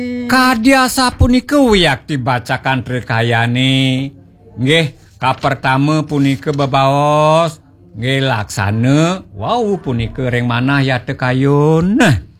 Kadiasa punika wiyak dibacakan rekayane. Nggih, kapertama punika bebaos. Nggih laksana, wau punika ring manah ya tekayun.